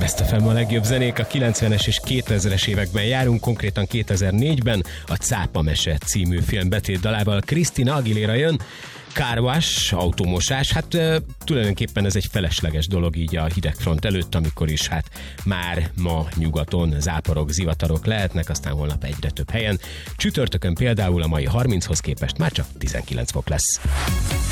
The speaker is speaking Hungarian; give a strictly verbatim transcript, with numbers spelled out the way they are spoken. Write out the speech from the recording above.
Ezt a fenn a legjobb zenék, a kilencvenes és kétezres években járunk, konkrétan kétezer-négyben a Cápa mese című film betétdalával Christina Aguilera jön. Car wash, automosás, hát e, tulajdonképpen ez egy felesleges dolog így a hidegfront előtt, amikor is hát már ma nyugaton záporok, zivatarok lehetnek, aztán holnap egyre több helyen. Csütörtökön például a mai harminchoz képest már csak tizenkilenc fok lesz.